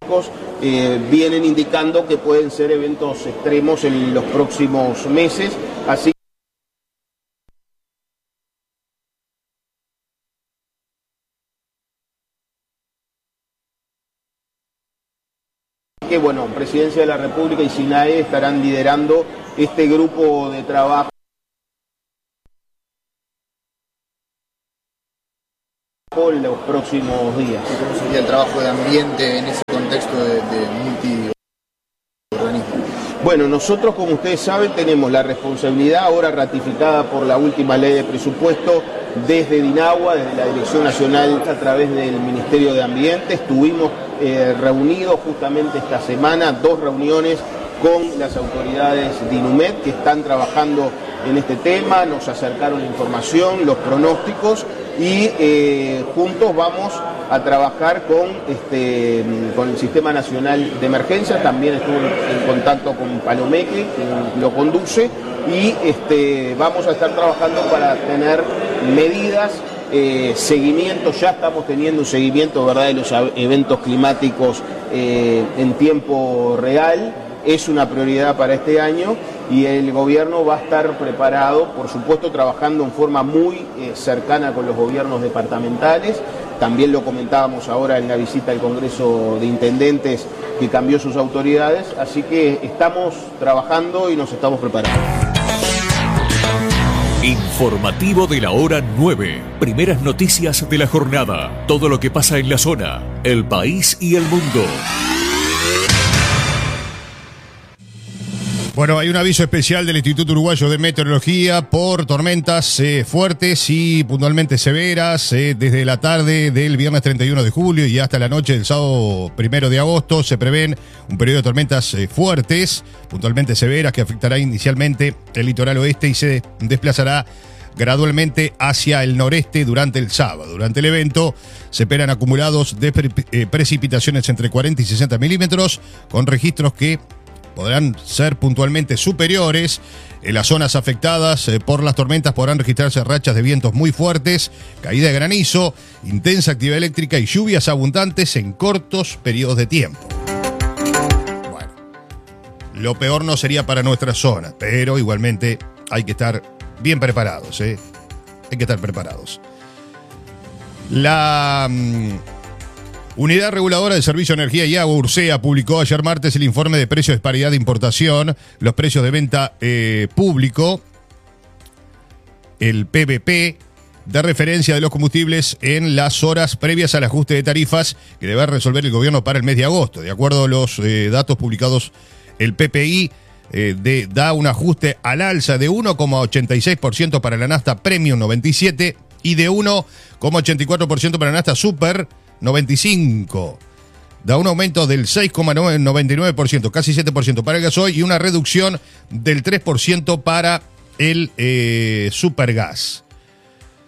vienen indicando que pueden ser eventos extremos en los próximos meses, así que bueno, Presidencia de la República y SINAE estarán liderando este grupo de trabajo en los próximos días. ¿Cómo sería el trabajo de ambiente en ese contexto de multiorganismo? Bueno, nosotros, como ustedes saben, tenemos la responsabilidad ahora ratificada por la última ley de presupuesto desde DINAGUA, desde la Dirección Nacional, a través del Ministerio de Ambiente. Estuvimos reunidos justamente esta semana, 2 reuniones con las autoridades de INUMED que están trabajando en este tema, nos acercaron la información, los pronósticos y juntos vamos a trabajar con el Sistema Nacional de Emergencia. También estuve en contacto con Palomeque, quien lo conduce, y vamos a estar trabajando para tener medidas, seguimiento. Ya estamos teniendo un seguimiento, ¿verdad?, de los eventos climáticos en tiempo real. Es una prioridad para este año y el gobierno va a estar preparado, por supuesto trabajando en forma muy cercana con los gobiernos departamentales. También lo comentábamos ahora en la visita al Congreso de Intendentes, que cambió sus autoridades, así que estamos trabajando y nos estamos preparando. Informativo de la hora 9. Primeras noticias de la jornada. Todo lo que pasa en la zona, el país y el mundo. Bueno, hay un aviso especial del Instituto Uruguayo de Meteorología por tormentas fuertes y puntualmente severas desde la tarde del viernes 31 de julio y hasta la noche del sábado 1 de agosto. Se prevén un periodo de tormentas fuertes, puntualmente severas, que afectará inicialmente el litoral oeste y se desplazará gradualmente hacia el noreste durante el sábado. Durante el evento se esperan acumulados de precipitaciones entre 40 y 60 milímetros, con registros que podrán ser puntualmente superiores. En las zonas afectadas por las tormentas podrán registrarse rachas de vientos muy fuertes, caída de granizo, intensa actividad eléctrica y lluvias abundantes en cortos periodos de tiempo. Bueno, lo peor no sería para nuestra zona, pero igualmente hay que estar bien preparados, Hay que estar preparados. La Unidad Reguladora de Servicio de Energía y Agua, URSEA, publicó ayer martes el informe de precios de paridad de importación, los precios de venta público, el PVP, de referencia de los combustibles en las horas previas al ajuste de tarifas que debe resolver el gobierno para el mes de agosto. De acuerdo a los datos publicados, el PPI da un ajuste al alza de 1,86% para la nafta Premium 97 y de 1,84% para la nafta Super 95. Da un aumento del 6,99%, casi 7% para el gasoil y una reducción del 3% para el Supergas.